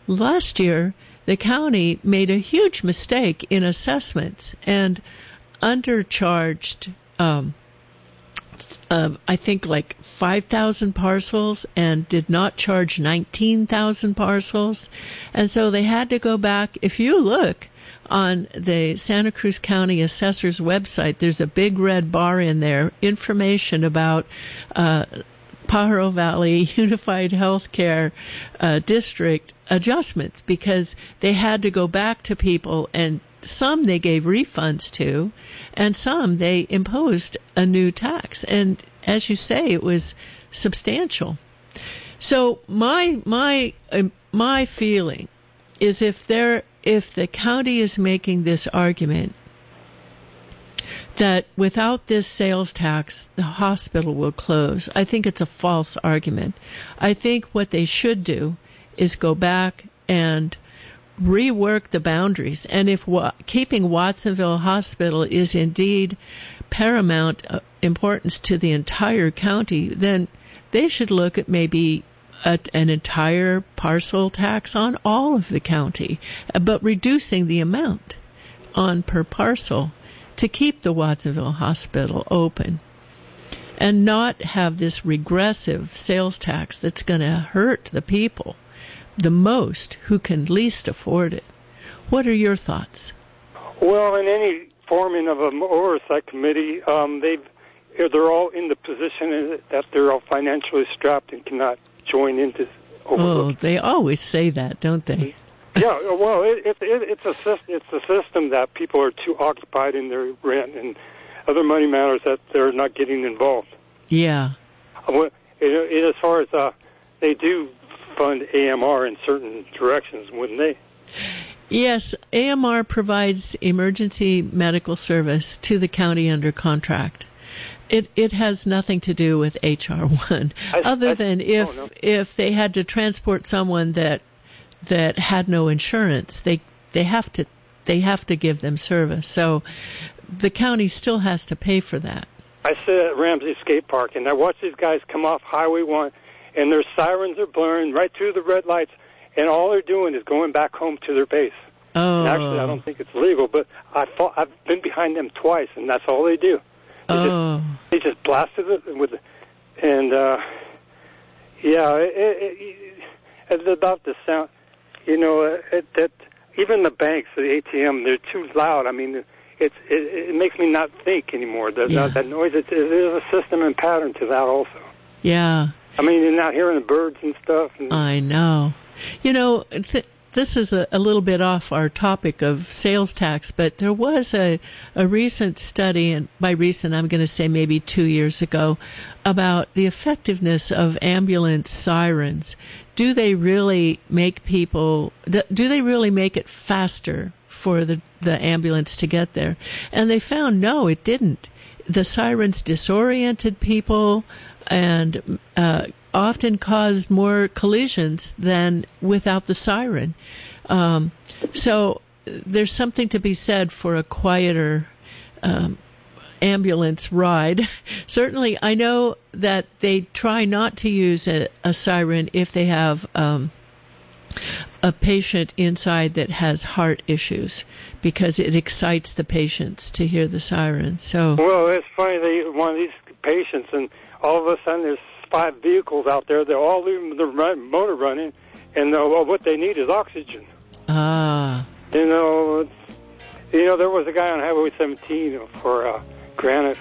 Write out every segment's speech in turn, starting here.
last year, the county made a huge mistake in assessments and undercharged, I think, like 5,000 parcels and did not charge 19,000 parcels. And so they had to go back. If you look on the Santa Cruz County Assessor's website, there's a big red bar in there, information about Pajaro Valley Unified Healthcare District adjustments, because they had to go back to people, and some they gave refunds to, and some they imposed a new tax. And as you say, it was substantial. So my feeling is if the county is making this argument that without this sales tax, the hospital will close, I think it's a false argument. I think what they should do is go back and rework the boundaries. And if keeping Watsonville Hospital is indeed paramount importance to the entire county, then they should look at maybe an entire parcel tax on all of the county, but reducing the amount on per parcel to keep the Watsonville Hospital open and not have this regressive sales tax that's going to hurt the people the most who can least afford it. What are your thoughts? Well, in any forming of an oversight committee, they're all in the position that they're all financially strapped and cannot join into overlook. Oh, they always say that, don't they? Yeah, well, it's a system that people are too occupied in their rent and other money matters that they're not getting involved. Yeah. As far as they do fund AMR in certain directions, wouldn't they? Yes, AMR provides emergency medical service to the county under contract. It has nothing to do with HR1, other than if they had to transport someone that had no insurance, they have to give them service. So the county still has to pay for that. I sit at Ramsey Skate Park and I watch these guys come off Highway 1 and their sirens are blaring right through the red lights, and all they're doing is going back home to their base. Oh. And actually, I don't think it's legal, but I've been behind them twice, and that's all they do. They just blasted it with, and it's about the sound. You know, that even the banks, the ATM, they're too loud. I mean, it makes me not think anymore. That noise. There's a system and pattern to that also. Yeah. I mean, you're not hearing the birds and stuff. I know. You know, this is a little bit off our topic of sales tax, but there was a recent study, and by recent I'm going to say maybe 2 years ago, about the effectiveness of ambulance sirens. Do they really make it faster for the ambulance to get there? And they found no, it didn't. The sirens disoriented people and often caused more collisions than without the siren. So there's something to be said for a quieter ambulance ride. Certainly, I know that they try not to use a siren if they have a patient inside that has heart issues, because it excites the patients to hear the siren. So, well, it's funny. One of these patients, and all of a sudden there's 5 vehicles out there. They're all leaving the motor running, and what they need is oxygen. Ah. You know, there was a guy on Highway 17 for Granite.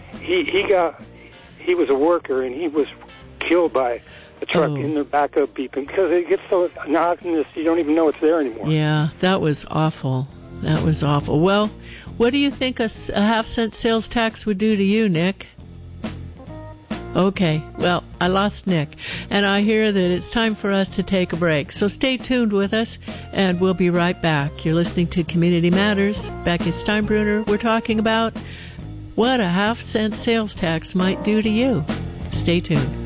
He was a worker, and he was killed by a truck in their backup beeping, because it gets so monotonous you don't even know it's there anymore. Yeah, that was awful. That was awful. Well, what do you think a half-cent sales tax would do to you, Nick? Okay, well, I lost Nick, and I hear that it's time for us to take a break. So stay tuned with us, and we'll be right back. You're listening to Community Matters. Becky Steinbruner. We're talking about what a half-cent sales tax might do to you. Stay tuned.